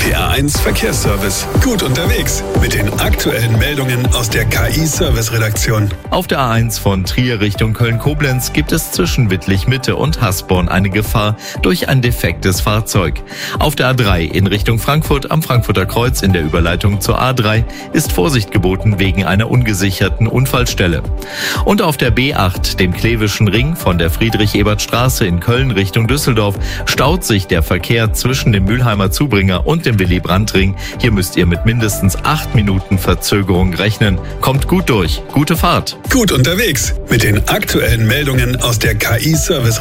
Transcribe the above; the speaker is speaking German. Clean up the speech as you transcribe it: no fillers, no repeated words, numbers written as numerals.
Der A1 Verkehrsservice. Gut unterwegs mit den aktuellen Meldungen aus der KI-Service-Redaktion. Auf der A1 von Trier Richtung Köln-Koblenz gibt es zwischen Wittlich-Mitte und Hasborn eine Gefahr durch ein defektes Fahrzeug. Auf der A3 in Richtung Frankfurt am Frankfurter Kreuz in der Überleitung zur A3 ist Vorsicht geboten wegen einer ungesicherten Unfallstelle. Und auf der B8, dem Klevischen Ring von der Friedrich-Ebert-Straße in Köln Richtung Düsseldorf, staut sich der Verkehr zwischen dem Mülheimer Zubringer und dem Willy-Brandt-Ring. Hier müsst ihr mit mindestens 8 Minuten Verzögerung rechnen. Kommt gut durch. Gute Fahrt. Gut unterwegs mit den aktuellen Meldungen aus der KI-Service.